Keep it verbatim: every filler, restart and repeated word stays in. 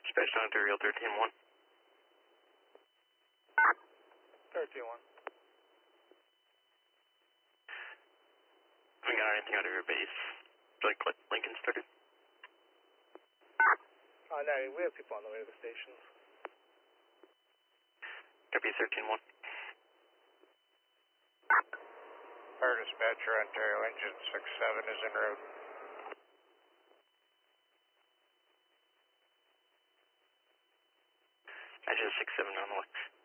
Dispatch on Imperial thirteen one. thirteen one. We got anything out of your base? Like what Lincoln started? Uh, no, we have people on the way to the stations. Copy thirteen one. Fire dispatcher, Ontario engine six seven is en route. Engine six seven on the way.